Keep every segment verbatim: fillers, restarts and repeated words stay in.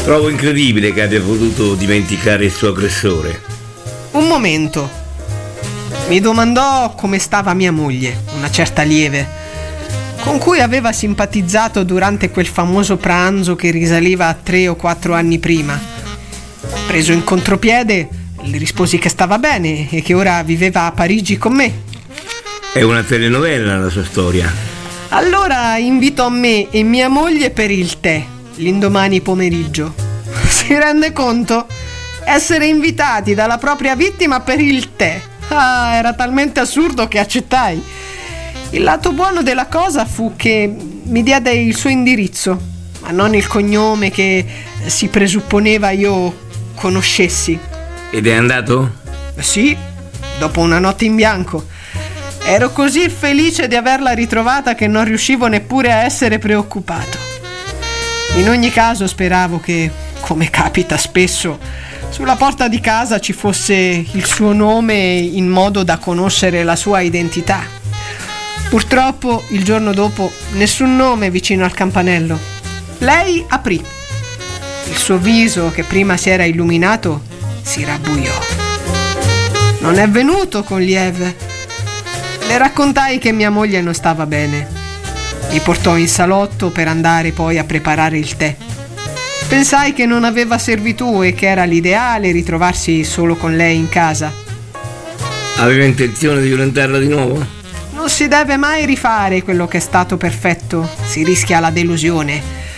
Trovo incredibile che abbia potuto dimenticare il suo aggressore. Un momento. Mi domandò come stava mia moglie, una certa Lieve, con cui aveva simpatizzato durante quel famoso pranzo che risaliva a tre o quattro anni prima. Preso in contropiede, le risposi che stava bene e che ora viveva a Parigi con me. È una telenovela la sua storia. Allora invitò me e mia moglie per il tè, l'indomani pomeriggio. Si rende conto? Essere invitati dalla propria vittima per il tè. Ah, era talmente assurdo che accettai. Il lato buono della cosa fu che mi diede il suo indirizzo, ma non il cognome che si presupponeva io conoscessi. Ed è andato? Sì, dopo una notte in bianco. Ero così felice di averla ritrovata che non riuscivo neppure a essere preoccupato. In ogni caso speravo che, come capita spesso, sulla porta di casa ci fosse il suo nome in modo da conoscere la sua identità. Purtroppo il giorno dopo nessun nome vicino al campanello. Lei aprì. Il suo viso, che prima si era illuminato, si rabbuiò. Non è venuto con Lieve. Le raccontai che mia moglie non stava bene. Mi portò in salotto per andare poi a preparare il tè. Pensai che non aveva servitù e che era l'ideale ritrovarsi solo con lei in casa. Aveva intenzione di violentarla di nuovo? Non si deve mai rifare quello che è stato perfetto, si rischia la delusione.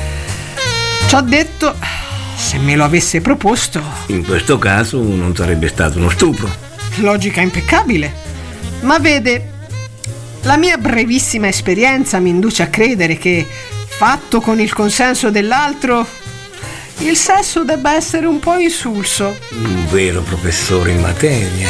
Ciò detto, se me lo avesse proposto... In questo caso non sarebbe stato uno stupro. Logica impeccabile. Ma vede, la mia brevissima esperienza mi induce a credere che, fatto con il consenso dell'altro, il sesso debba essere un po' insulso. Un vero professore in materia.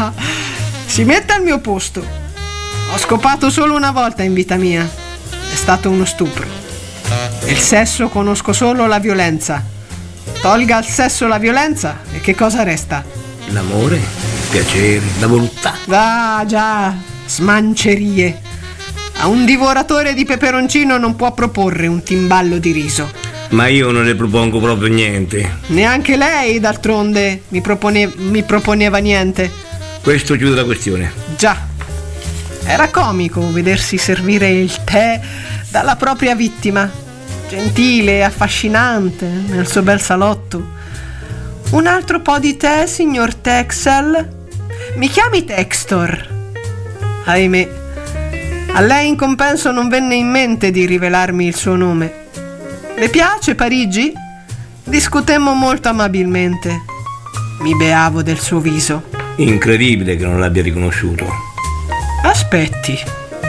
Si metta al mio posto. Ho scopato solo una volta in vita mia. È stato uno stupro. Del sesso conosco solo la violenza. Tolga al sesso la violenza e che cosa resta? L'amore, il piacere, la voluttà. Ah, già, smancerie. A un divoratore di peperoncino non può proporre un timballo di riso. Ma io non le propongo proprio niente. Neanche lei, d'altronde, mi, propone- mi proponeva niente. Questo chiude la questione. Già. Era comico vedersi servire il tè dalla propria vittima, gentile e affascinante nel suo bel salotto. Un altro po' di tè, signor Texel? Mi chiami Textor? Ahimè, a lei in compenso non venne in mente di rivelarmi il suo nome. Le piace Parigi? Discutemmo molto amabilmente. Mi beavo del suo viso. Incredibile che non l'abbia riconosciuto. Aspetti.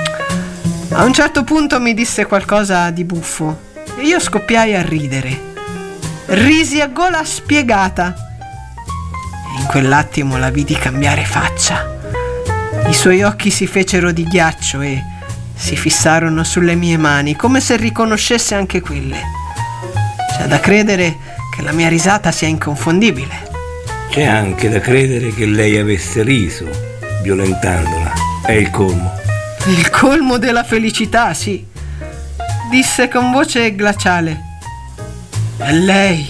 A un certo punto mi disse qualcosa di buffo e io scoppiai a ridere. Risi a gola spiegata. E in quell'attimo la vidi cambiare faccia. I suoi occhi si fecero di ghiaccio e si fissarono sulle mie mani, come se riconoscesse anche quelle. C'è da credere che la mia risata sia inconfondibile. C'è anche da credere che lei avesse riso, violentandola. È il colmo. Il colmo della felicità, sì. Disse con voce glaciale. È lei?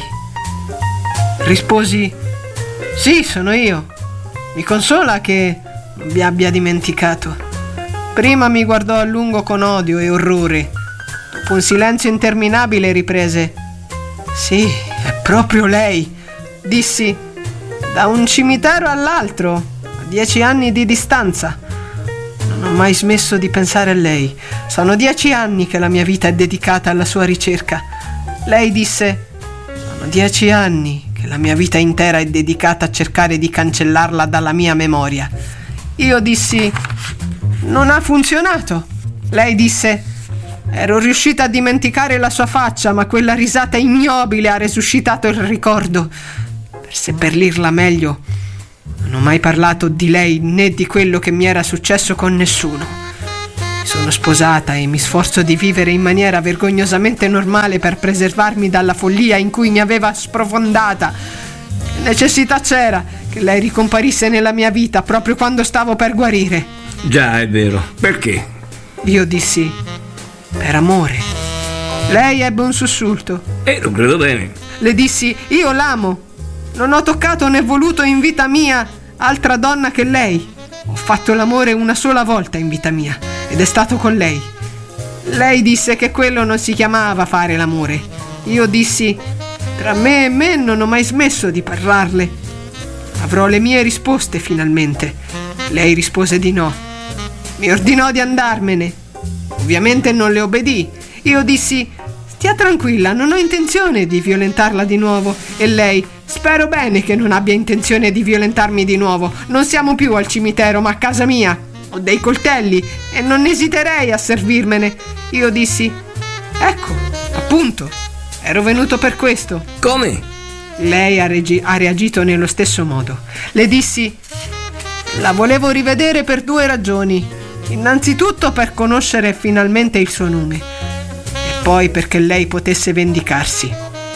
Risposi. Sì, sono io. Mi consola che non vi abbia dimenticato. Prima mi guardò a lungo con odio e orrore. Dopo un silenzio interminabile riprese. Sì, è proprio lei. Dissi. Da un cimitero all'altro, a dieci anni di distanza. Non ho mai smesso di pensare a lei. Sono dieci anni che la mia vita è dedicata alla sua ricerca. Lei disse: sono dieci anni che la mia vita intera è dedicata a cercare di cancellarla dalla mia memoria. Io dissi: non ha funzionato. Lei disse: ero riuscita a dimenticare la sua faccia, ma quella risata ignobile ha resuscitato il ricordo. Per seppellirla meglio, non ho mai parlato di lei né di quello che mi era successo con nessuno. Mi sono sposata e mi sforzo di vivere in maniera vergognosamente normale per preservarmi dalla follia in cui mi aveva sprofondata. Che necessità c'era che lei ricomparisse nella mia vita proprio quando stavo per guarire? Già, è vero. Perché? Io dissi: per amore. Lei ebbe un sussulto. Eh, lo credo bene. Le dissi: io l'amo. Non ho toccato né voluto in vita mia altra donna che lei. Ho fatto l'amore una sola volta in vita mia, ed è stato con lei. Lei disse che quello non si chiamava fare l'amore. Io dissi: tra me e me non ho mai smesso di parlarle. Avrò le mie risposte finalmente. Lei rispose di no. Mi ordinò di andarmene. Ovviamente non le obbedì. Io dissi: stia tranquilla, non ho intenzione di violentarla di nuovo. E lei: spero bene che non abbia intenzione di violentarmi di nuovo. Non siamo più al cimitero, ma a casa mia. Ho dei coltelli e non esiterei a servirmene. Io dissi: ecco, appunto, ero venuto per questo. Come? Lei ha, regi- ha reagito nello stesso modo. Le dissi: la volevo rivedere per due ragioni. Innanzitutto per conoscere finalmente il suo nome, e poi perché lei potesse vendicarsi.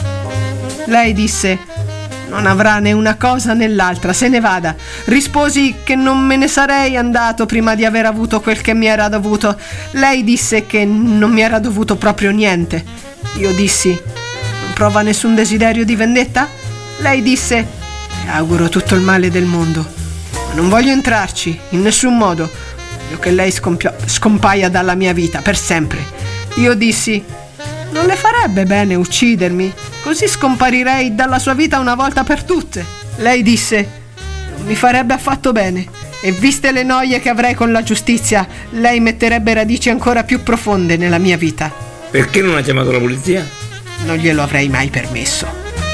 Lei disse: non avrà né una cosa né l'altra, se ne vada. Risposi che non me ne sarei andato prima di aver avuto quel che mi era dovuto. Lei disse che non mi era dovuto proprio niente. Io dissi: non prova nessun desiderio di vendetta? Lei disse: le auguro tutto il male del mondo, ma non voglio entrarci in nessun modo. Voglio che lei scompia- scompaia dalla mia vita per sempre. Io dissi: non le farebbe bene uccidermi? Così scomparirei dalla sua vita una volta per tutte. Lei disse: non mi farebbe affatto bene, e viste le noie che avrei con la giustizia, lei metterebbe radici ancora più profonde nella mia vita. Perché non ha chiamato la polizia? Non glielo avrei mai permesso.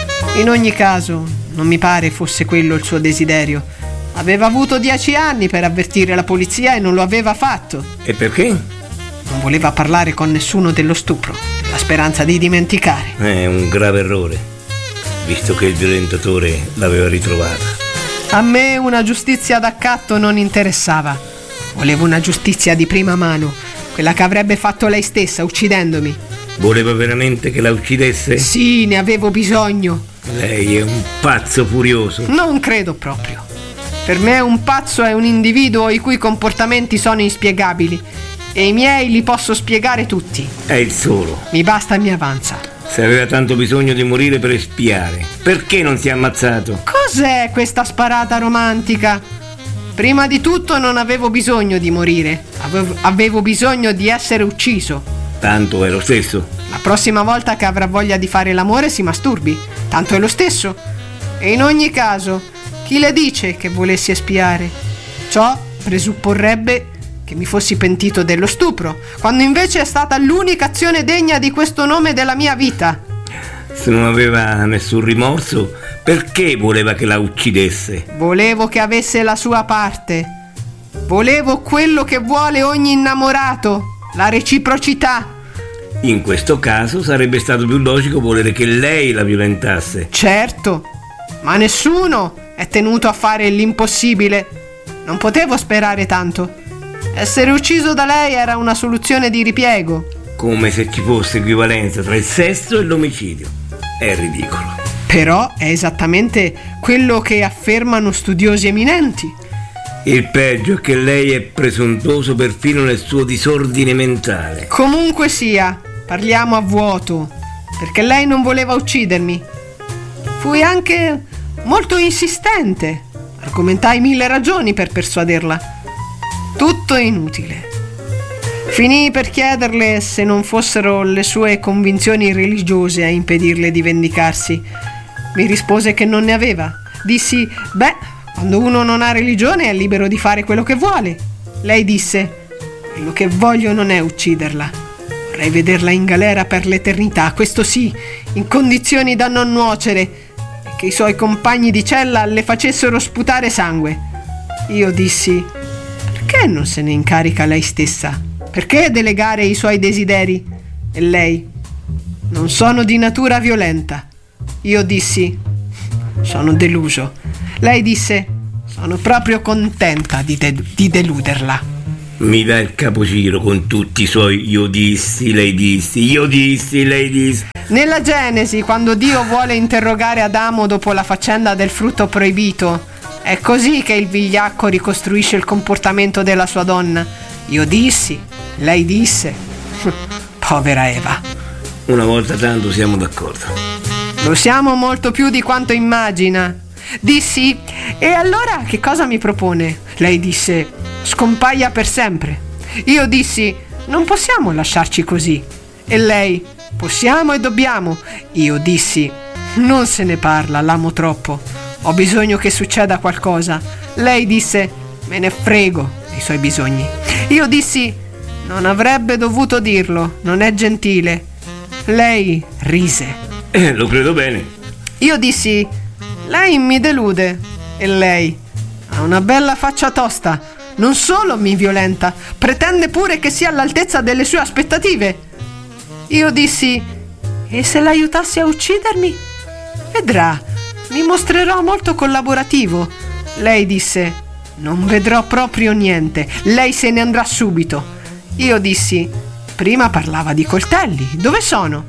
In ogni caso, non mi pare fosse quello il suo desiderio. Aveva avuto dieci anni per avvertire la polizia e non lo aveva fatto. E perché? Non voleva parlare con nessuno dello stupro, nella speranza di dimenticare. È un grave errore, visto che il violentatore l'aveva ritrovata. A me una giustizia d'accatto non interessava. Volevo una giustizia di prima mano, quella che avrebbe fatto lei stessa, uccidendomi. Voleva veramente che la uccidesse? Sì, ne avevo bisogno. Lei è un pazzo furioso. Non credo proprio. Per me un pazzo è un individuo i cui comportamenti sono inspiegabili, e i miei li posso spiegare tutti. È il solo. Mi basta e mi avanza. Se aveva tanto bisogno di morire per espiare, perché non si è ammazzato? Cos'è questa sparata romantica? Prima di tutto non avevo bisogno di morire. Avevo, avevo bisogno di essere ucciso. Tanto è lo stesso. La prossima volta che avrà voglia di fare l'amore si masturbi. Tanto è lo stesso. E in ogni caso, chi le dice che volessi espiare? Ciò presupporrebbe che mi fossi pentito dello stupro, quando invece è stata l'unica azione degna di questo nome della mia vita. Se non aveva nessun rimorso, perché voleva che la uccidesse? Volevo che avesse la sua parte. Volevo quello che vuole ogni innamorato, la reciprocità. In questo caso sarebbe stato più logico volere che lei la violentasse. Certo, ma nessuno è tenuto a fare l'impossibile. Non potevo sperare tanto. Essere ucciso da lei era una soluzione di ripiego. Come se ci fosse equivalenza tra il sesso e l'omicidio. È ridicolo. Però è esattamente quello che affermano studiosi eminenti. Il peggio è che lei è presuntuoso perfino nel suo disordine mentale. Comunque sia, parliamo a vuoto, perché lei non voleva uccidermi. Fui anche molto insistente. Argomentai mille ragioni per persuaderla. Tutto inutile. Finii per chiederle se non fossero le sue convinzioni religiose a impedirle di vendicarsi. Mi rispose che non ne aveva. Dissi: beh, quando uno non ha religione è libero di fare quello che vuole. Lei disse: quello che voglio non è ucciderla. Vorrei vederla in galera per l'eternità, questo sì, in condizioni da non nuocere, e che i suoi compagni di cella le facessero sputare sangue. Io dissi: perché non se ne incarica lei stessa? Perché delegare i suoi desideri? E lei: non sono di natura violenta. Io dissi: sono deluso. Lei disse: sono proprio contenta di, de- di deluderla. Mi dà il capogiro con tutti i suoi io dissi, lei dissi, io dissi, lei dissi. Nella Genesi, quando Dio vuole interrogare Adamo dopo la faccenda del frutto proibito, è così che il vigliacco ricostruisce il comportamento della sua donna. Io dissi, lei disse. Povera Eva. Una volta tanto siamo d'accordo. Lo siamo molto più di quanto immagina. Dissi: e allora che cosa mi propone? Lei disse: scompaia per sempre. Io dissi: non possiamo lasciarci così. E lei: possiamo e dobbiamo. Io dissi: non se ne parla, l'amo troppo, ho bisogno che succeda qualcosa. Lei disse: me ne frego dei suoi bisogni. Io dissi: non avrebbe dovuto dirlo, non è gentile. Lei rise. Eh, lo credo bene. Io dissi: lei mi delude. E lei: ha una bella faccia tosta, non solo mi violenta, pretende pure che sia all'altezza delle sue aspettative. Io dissi: e se l'aiutassi a uccidermi? Vedrà, mi mostrerò molto collaborativo. Lei disse: non vedrò proprio niente, lei se ne andrà subito. Io dissi: prima parlava di coltelli, dove sono?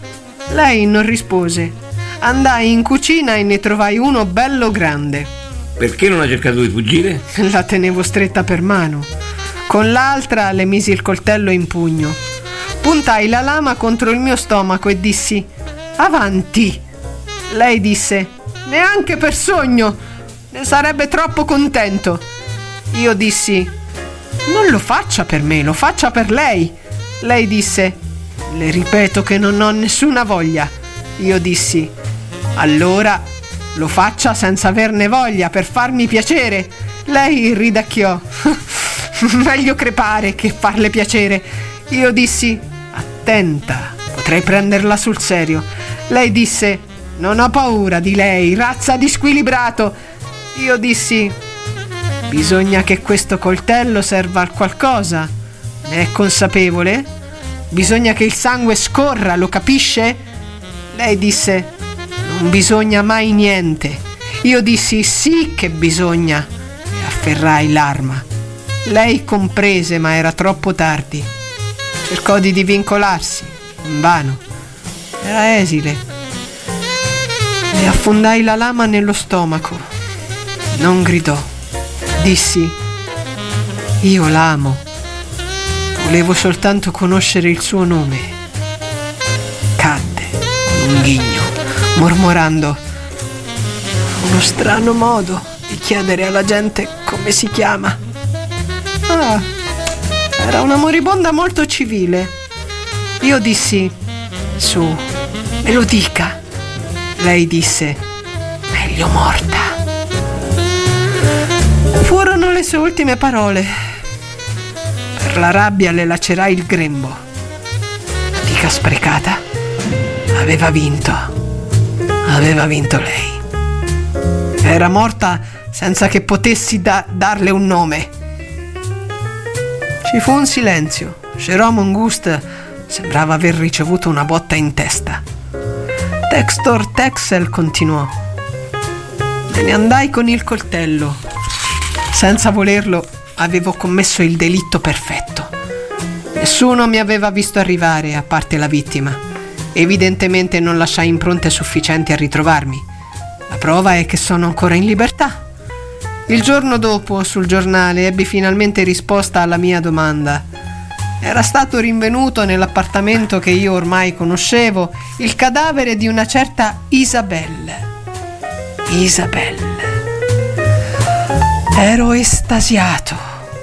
Lei non rispose. Andai in cucina e ne trovai uno bello grande. Perché non ha cercato di fuggire? La tenevo stretta per mano. Con l'altra le misi il coltello in pugno. Puntai la lama contro il mio stomaco e dissi: avanti. Lei disse: neanche per sogno, ne sarebbe troppo contento. Io dissi: non lo faccia per me, lo faccia per lei. Lei disse: le ripeto che non ho nessuna voglia. Io dissi: allora lo faccia senza averne voglia, per farmi piacere. Lei ridacchiò: meglio crepare che farle piacere. Io dissi: attenta, potrei prenderla sul serio. Lei disse: non ho paura di lei, razza di squilibrato. Io dissi: bisogna che questo coltello serva a qualcosa. Ne è consapevole? Bisogna che il sangue scorra, lo capisce? Lei disse: non bisogna mai niente. Io dissi: sì che bisogna, e afferrai l'arma. Lei comprese, ma era troppo tardi. Cercò di divincolarsi, invano. Era esile. Le affondai la lama nello stomaco. Non gridò. Dissi: io l'amo. Volevo soltanto conoscere il suo nome. Cadde con un ghigno, mormorando: uno strano modo di chiedere alla gente come si chiama. Ah, era una moribonda molto civile. Io dissi: su, me lo dica. Lei disse: meglio morta. Furono le sue ultime parole. Per la rabbia le lacerai il grembo. Fatica sprecata. Aveva vinto. Aveva vinto lei. Era morta senza che potessi da- darle un nome. Ci fu un silenzio. Jérôme Auguste sembrava aver ricevuto una botta in testa. Textor Texel continuò: me ne andai con il coltello. Senza volerlo avevo commesso il delitto perfetto. Nessuno mi aveva visto arrivare, a parte la vittima. Evidentemente non lasciai impronte sufficienti a ritrovarmi. La prova è che sono ancora in libertà. Il giorno dopo, sul giornale, ebbi finalmente risposta alla mia domanda. Era stato rinvenuto nell'appartamento che io ormai conoscevo il cadavere di una certa Isabelle. Isabelle. Ero estasiato.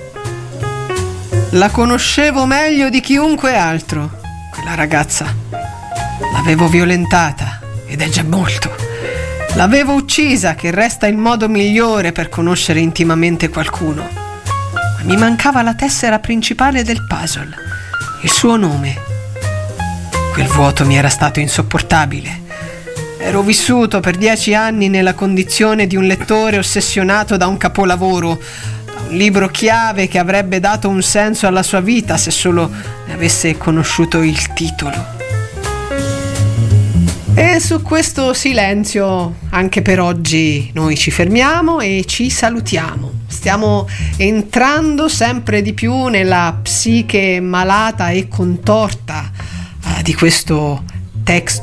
La conoscevo meglio di chiunque altro, quella ragazza. L'avevo violentata, ed è già molto. L'avevo uccisa, che resta il modo migliore per conoscere intimamente qualcuno. Ma mi mancava la tessera principale del puzzle, il suo nome. Quel vuoto mi era stato insopportabile. Ero vissuto per dieci anni nella condizione di un lettore ossessionato da un capolavoro, da un libro chiave che avrebbe dato un senso alla sua vita se solo ne avesse conosciuto il titolo. E su questo silenzio anche per oggi noi ci fermiamo e ci salutiamo. Stiamo entrando sempre di più nella psiche malata e contorta uh, di questo text